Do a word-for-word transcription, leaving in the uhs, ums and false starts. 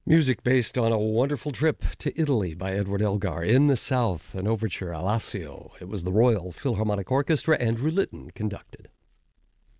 Music based on A Wonderful Trip to Italy by Edward Elgar. In the South, an overture, Alassio. It was the Royal Philharmonic Orchestra. Andrew Litton conducted.